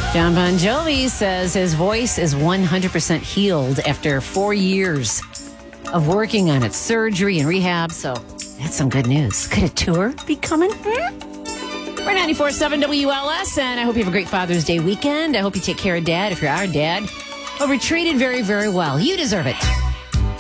John Bon Jovi says his voice is 100% healed after 4 years of working on it, surgery and rehab. So that's some good news. Could a tour be coming? We're 94.7 WLS, and I hope you have a great Father's Day weekend. I hope you take care of Dad if you're our dad. Well, we treated very, very well. You deserve it.